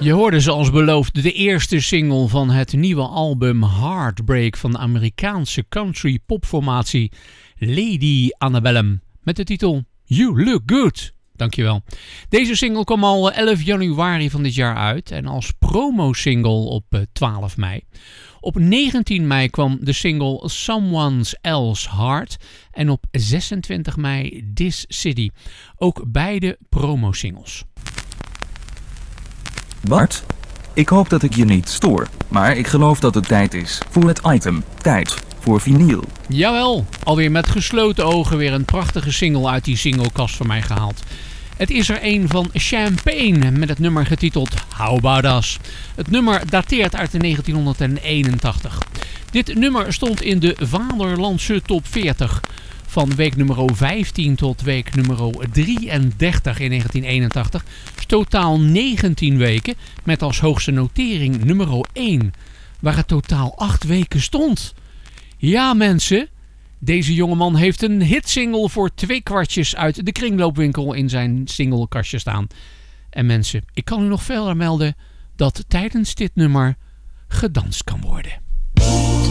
Je hoorde zoals beloofd de eerste single van het nieuwe album Heartbreak van de Amerikaanse country popformatie Lady Antebellum met de titel You Look Good. Dankjewel. Deze single kwam al 11 januari van dit jaar uit en als promo-single op 12 mei. Op 19 mei kwam de single Someone Else's Heart en op 26 mei This City. Ook beide promo-singles. Bart, ik hoop dat ik je niet stoor, maar ik geloof dat het tijd is voor het item. Tijd voor vinyl. Jawel, alweer met gesloten ogen weer een prachtige single uit die singlekast van mij gehaald. Het is er een van Champagne met het nummer getiteld How About Us. Het nummer dateert uit 1981. Dit nummer stond in de Vaderlandse top 40 van week nummer 15 tot week nummer 33 in 1981. Dus totaal 19 weken met als hoogste notering nummer 1, waar het totaal 8 weken stond. Ja mensen, deze jongeman heeft een hitsingle voor 2 kwartjes uit de kringloopwinkel in zijn singlekastje staan. En mensen, ik kan u nog verder melden dat tijdens dit nummer gedanst kan worden.